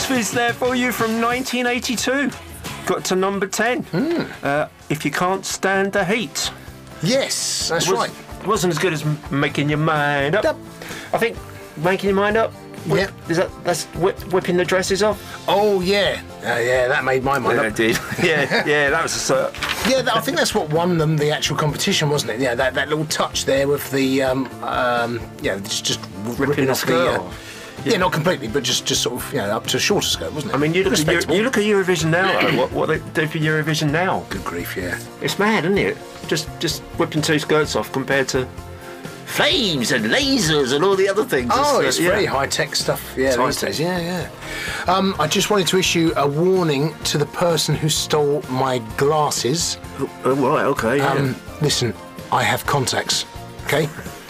is there for you from 1982. Got to number 10. If You Can't Stand the Heat. Yes, that's right. Wasn't as good as Making Your Mind Up. I think Making Your Mind Up. Yeah. That's whipping the dresses off? Oh, yeah. Yeah, that made my mind Yeah, up. it did. Yeah, that was a... Yeah, I think that's what won them the actual competition, wasn't it? Yeah, that little touch there with the, just ripping the off skirt. Yeah, not completely, but just sort of, up to a shorter skirt, wasn't it? I mean, you look at Eurovision now, though. What they do for Eurovision now? Good grief, yeah. It's mad, isn't it? Just whipping two skirts off compared to flames and lasers and all the other things. It's very high-tech stuff, these days. Yeah. I just wanted to issue a warning to the person who stole my glasses. Oh, right, okay. Listen, I have contacts, okay?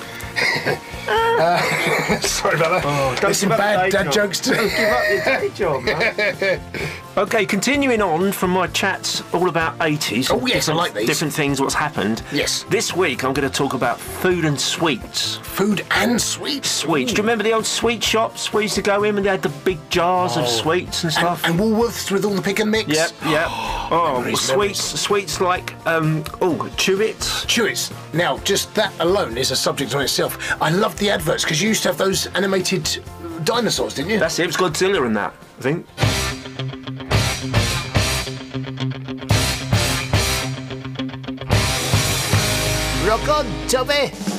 Sorry about that. There's some bad dad jokes too. Don't give up your day job, man. Okay, continuing on from my chats all about 80s. Oh, yes, I like these. Different things, what's happened. Yes. This week I'm going to talk about food and sweets. Food and sweets? Sweets. Do you remember the old sweet shops we used to go in and they had the big jars of sweets and stuff? And Woolworths with all the pick and mix? Yep. Sweets like, Chewits. Chewits. Now, just that alone is a subject on itself. I loved the adverts because you used to have those animated dinosaurs, didn't you? That's it. It was Godzilla in that, I think. Rock on, Toby.